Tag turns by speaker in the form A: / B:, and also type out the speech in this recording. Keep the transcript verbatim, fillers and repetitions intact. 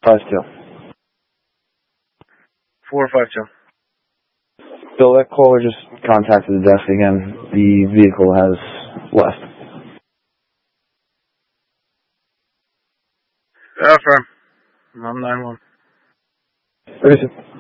A: Five two.
B: Four five two.
A: Bill, that caller just contacted the desk again. The vehicle has left.
B: Affirm. I'm nine one.
A: thirty-two.